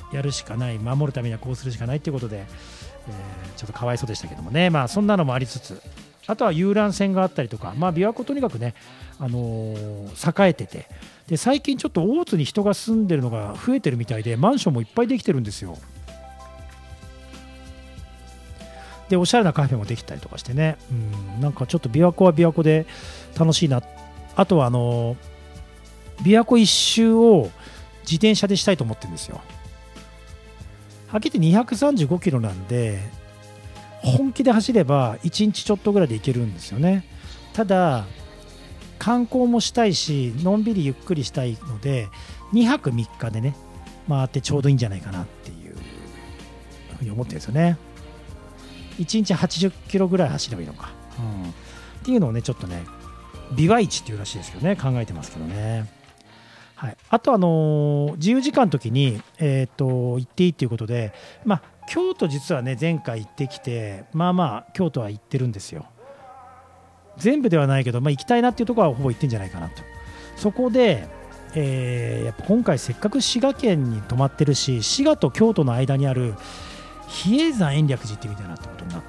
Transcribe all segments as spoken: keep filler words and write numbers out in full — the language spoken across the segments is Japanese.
やるしかない、守るためにはこうするしかないということで、えー、ちょっとかわいそうでしたけどもね、まあ、そんなのもありつつ、あとは遊覧船があったりとか、まあ、琵琶湖とにかくね、あのー、栄えてて、で最近ちょっと大津に人が住んでるのが増えてるみたいで、マンションもいっぱいできてるんですよ。でおしゃれなカフェもできたりとかしてね、うん、なんかちょっと琵琶湖は琵琶湖で楽しいな。あとはあの琵琶湖一周を自転車でしたいと思ってるんですよ。はっきり言ってにひゃくさんじゅうごキロなんで、本気で走ればいちにちちょっとぐらいで行けるんですよね。ただ観光もしたいし、のんびりゆっくりしたいので、にはくみっかでね回ってちょうどいいんじゃないかなっていうふうに思ってるんですよね。いちにちはちじゅっキロぐらい走ればいいのか、うん、っていうのをねちょっとね琵琶市っていうらしいですけどね、考えてますけどね。はい、あとあのー、自由時間の時に、えー、と行っていいっていうことで、まあ、京都実はね前回行ってきて、まあまあ京都は行ってるんですよ。全部ではないけど、まあ、行きたいなっていうところはほぼ行ってんじゃないかなと。そこで、えー、やっぱ今回せっかく滋賀県に泊まってるし、滋賀と京都の間にある比叡山延暦寺行ってみたいなってことになって、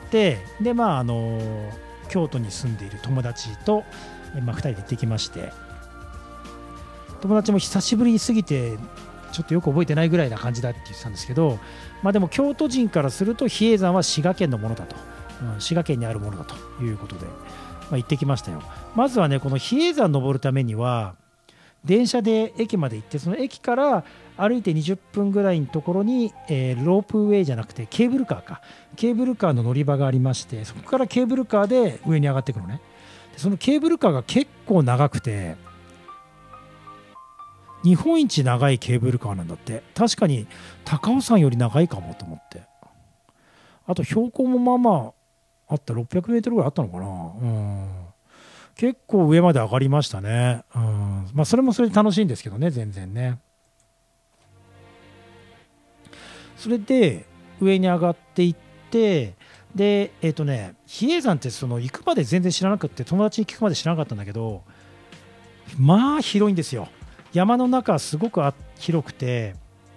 でまああのー、京都に住んでいる友達と、まあ、ふたりで行ってきまして、友達も久しぶりすぎてちょっとよく覚えてないぐらいな感じだって言ってたんですけど、まあ、でも京都人からすると比叡山は滋賀県のものだと、うん、滋賀県にあるものだということで、まあ、行ってきましたよ。まずはねこの比叡山登るためには電車で駅まで行って、その駅から歩いてにじゅっぷんぐらいのところに、えー、ロープウェイじゃなくてケーブルカーかケーブルカーの乗り場がありまして、そこからケーブルカーで上に上がっていくのね。でそのケーブルカーが結構長くて、日本一長いケーブルカーなんだって。確かに高尾山より長いかもと思って、あと標高もまあまああった、ろっぴゃくメートルぐらいあったのかな、うん、結構上まで上がりましたね、うん、まあそれもそれで楽しいんですけどね、全然ね。それで上に上がっていって、でえっ、ー、とね比叡山ってその行くまで全然知らなくって、友達に聞くまで知らなかったんだけど、まあ広いんですよ。山の中すごく広くて、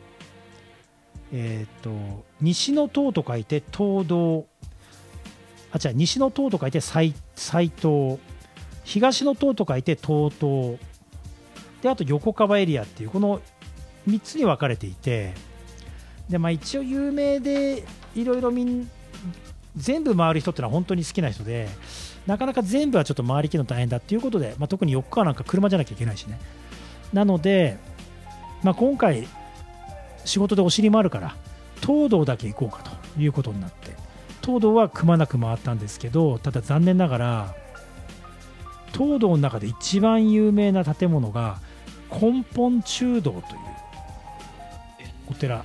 えー、と西の塔と書いて東堂、あ違う西の塔と書いて斎藤、東の塔と書いて東塔で、あと横川エリアっていうこのみっつに分かれていて、で、まあ、一応有名でいろいろみん全部回る人ってのは本当に好きな人で、なかなか全部はちょっと回りきるの大変だっていうことで、まあ、特に横川なんか車じゃなきゃいけないしね。なので、まあ、今回仕事でお尻もあるから東堂だけ行こうかということになって、東堂はくまなく回ったんですけど、ただ残念ながら東堂の中で一番有名な建物が根本中堂というお寺、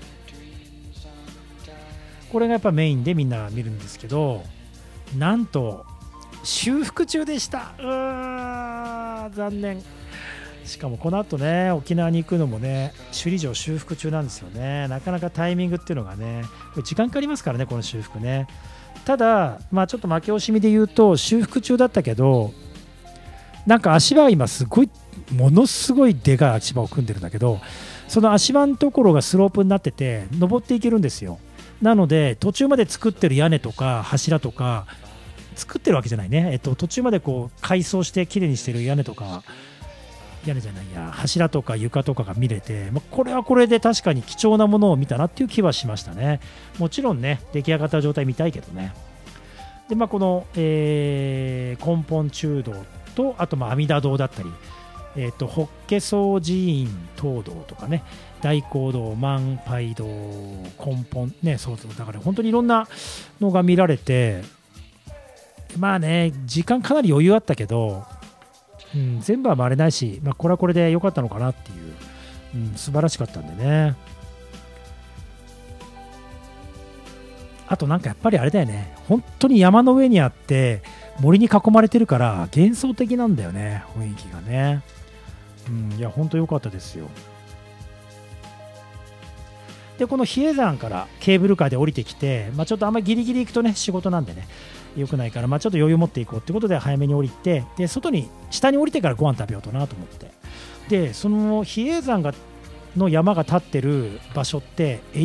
これがやっぱメインでみんな見るんですけど、なんと修復中でした。うーん、残念。しかもこの後ね沖縄に行くのもね首里城修復中なんですよね。なかなかタイミングっていうのがねこれ時間かかりますからね、この修復ね。ただまあちょっと負け惜しみで言うと修復中だったけど、なんか足場は今すごいものすごいでかい足場を組んでるんだけど、その足場のところがスロープになってて登っていけるんですよ。なので途中まで作ってる屋根とか柱とか作ってるわけじゃないね、えっと、途中までこう改装してきれいにしてる屋根とか屋根じゃないや柱とか床とかが見れて、まあ、これはこれで確かに貴重なものを見たなっていう気はしましたね。もちろんね出来上がった状態見たいけどね。で、まあ、この、えー、根本中堂とあとまあ阿弥陀堂だったり、えー、と法華僧寺院東堂とかね、大講堂、満杯堂、根本ね、そうそう、だから本当にいろんなのが見られて、まあね時間かなり余裕あったけど、うん、全部は回れないし、まあ、これはこれで良かったのかなっていう、うん、素晴らしかったんでね。あとなんかやっぱりあれだよね、本当に山の上にあって森に囲まれてるから幻想的なんだよね、雰囲気がね。うん、いや本当良かったですよ。でこの比叡山からケーブルカーで降りてきて、まあ、ちょっとあんまりギリギリ行くとね仕事なんでね良くないから、まあ、ちょっと余裕持っていこうってことで早めに降りて、で外に下に降りてからご飯食べようとなと思って、でその比叡山がの山が立ってる場所って